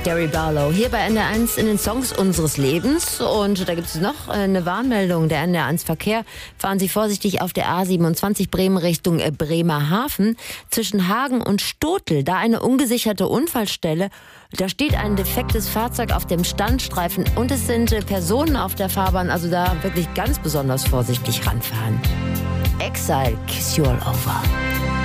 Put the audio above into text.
Gary Barlow hier bei NDR1 in den Songs unseres Lebens. Und da gibt es noch eine Warnmeldung der NDR1 Verkehr. Fahren Sie vorsichtig auf der A27 Bremen Richtung Bremerhaven. Zwischen Hagen und Stotel, da eine ungesicherte Unfallstelle. Da steht ein defektes Fahrzeug auf dem Standstreifen und es sind Personen auf der Fahrbahn. Also da wirklich ganz besonders vorsichtig ranfahren. Exile, Kiss You All Over.